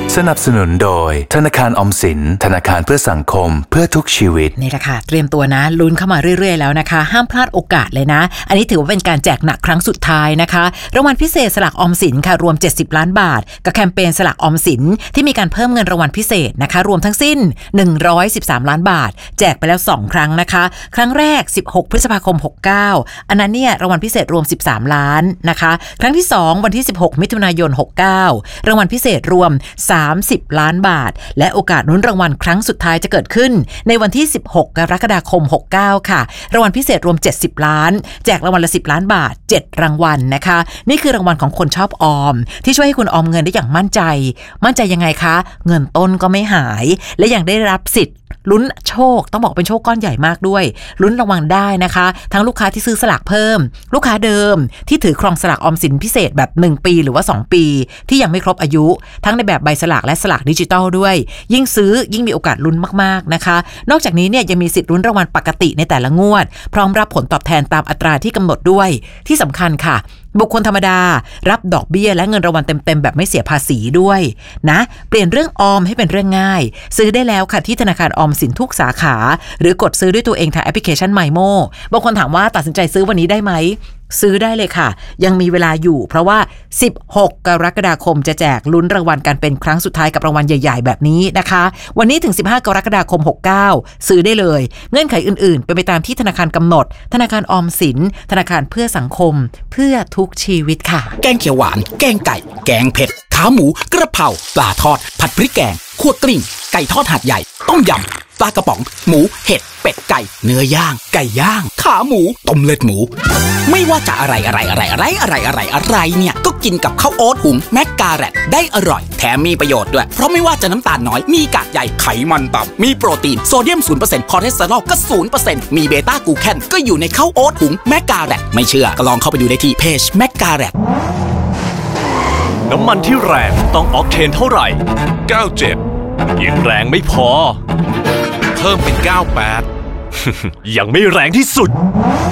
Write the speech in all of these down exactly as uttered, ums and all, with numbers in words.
สนับสนุนโดยธนาคารออมสินธนาคารเพื่อสังคมเพื่อทุกชีวิตนี่แหละค่ะเตรียมตัวนะลุ้นเข้ามาเรื่อยๆแล้วนะคะห้ามพลาดโอกาสเลยนะอันนี้ถือว่าเป็นการแจกหนักครั้งสุดท้ายนะคะรางวัลพิเศษสลากออมสินค่ะรวมเจ็ดสิบล้านบาทกับแคมเปญสลากออมสินที่มีการเพิ่มเงินรางวัลพิเศษนะคะรวมทั้งสิ้นหนึ่งร้อยสิบสามล้านบาทแจกไปแล้วสองครั้งนะคะครั้งแรกสิบหกพฤษภาคมหกสิบเก้าอันนั้นเนี่ยรางวัลพิเศษรวมสิบสามล้านนะคะครั้งที่สองวันที่สิบหกมิถุนายนหกสิบเก้ารางวัลพิเศษรวมสามสิบล้านบาทและโอกาสลุ้นรางวัลครั้งสุดท้ายจะเกิดขึ้นในวันที่สิบหกกรกฎาคมหกสิบเก้าค่ะรางวัลพิเศษรวมเจ็ดสิบล้านแจกรางวัลละสิบล้านบาทเจ็ดรางวัลนะคะนี่คือรางวัลของคนชอบออมที่ช่วยให้คุณออมเงินได้อย่างมั่นใจมั่นใจยังไงคะเงินต้นก็ไม่หายและยังได้รับสิทธิ์ลุ้นโชคต้องบอกเป็นโชคก้อนใหญ่มากด้วยลุ้นรางวัลได้นะคะทั้งลูกค้าที่ซื้อสลากเพิ่มลูกค้าเดิมที่ถือครองสลากออมสินพิเศษแบบหนึ่งปีหรือว่าสองปีที่ยังไม่ครบอายุทั้งในแบบใบสลากและสลากดิจิตอลด้วยยิ่งซื้อยิ่งมีโอกาสลุ้นมากๆนะคะนอกจากนี้เนี่ยยังมีสิทธิ์ลุ้นรางวัลปกติในแต่ละงวดพร้อมรับผลตอบแทนตามอัตราที่กำหนดด้วยที่สำคัญค่ะบุคคลธรรมดารับดอกเบี้ยและเงินรางวัลเต็มๆแบบไม่เสียภาษีด้วยนะเปลี่ยนเรื่องออมให้เป็นเรื่องง่ายซื้อได้แล้วค่ะที่ธนาคารออมสินทุกสาขาหรือกดซื้อด้วยตัวเองทางแอปพลิเคชัน MyMo บางคนถามว่าตัดสินใจซื้อวันนี้ได้ไหมซื้อได้เลยค่ะยังมีเวลาอยู่เพราะว่าสิบหกกรกฎาคมจะแจกลุ้นรางวัลกันเป็นครั้งสุดท้ายกับรางวัลใหญ่ๆแบบนี้นะคะวันนี้ถึงสิบห้ากรกฎาคมหกสิบเก้าซื้อได้เลยเงื่อนไขอื่นๆเป็นไปตามที่ธนาคารกำหนดธนาคารออมสินธนาคารเพื่อสังคมเพื่อทุกชีวิตค่ะแกงเขียวหวานแกงไก่แกงเผ็ดขาหมูกระเพราปลาทอดผัดพริกแกงคั่วกลิ้งไก่ทอดหาดใหญ่ต้มยำปลากระป๋องหมูเห็ดเป็ดไก่เนื้อย่างไก่ย่างขาหมูต้มเลือดหมูไม่ว่าจะอะไรอะไรอะไรอะไรอะไรอะไรอะไรเนี่ยก็กินกับข้าวโอ๊ตหุงแมกกาแรตได้อร่อยแถมมีประโยชน์ด้วยเพราะไม่ว่าจะน้ำตาลน้อยมีกากใยไขมันต่ำมีโปรตีนโซเดียม ศูนย์เปอร์เซ็นต์ คอเลสเตอรอลก็ ศูนย์เปอร์เซ็นต์ มีเบต้ากลูแคนก็อยู่ในข้าวโอ๊ตหุงแมกกาแรตไม่เชื่อก็ลองเข้าไปดูได้ที่เพจแมกกาแรตน้ำมันที่แรงต้องออกเทนเท่าไหร่เก้าสิบเจ็ดยังแรงไม่พอเพิ่มเป็นเก้าสิบแปด ยังไม่แรงที่สุด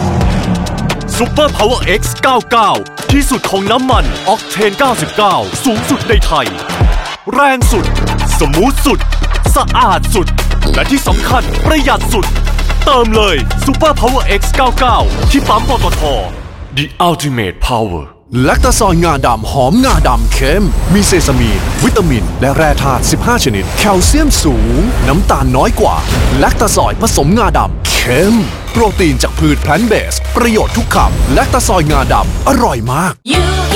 Super Power X เก้าสิบเก้าที่สุดของน้ำมันออกเทนเก้าสิบเก้าสูงสุดในไทยแรงสุดสมูทสุดสะอาดสุดและที่สำคัญประหยัดสุดเติมเลย Super Power X เก้าสิบเก้าที่ปั๊มปตท. The Ultimate Power แลคตาซอยงาดำหอมงาดำเค็มมีเซซามีนวิตามินและแร่ธาตุสิบห้าชนิดแคลเซียมสูงน้ำตาลน้อยกว่าแลคตาซอยผสมงาดำเค็มโปรตีนจากพืชแพลนต์เบสประโยชน์ทุกคำแลคตาซอยงาดำอร่อยมาก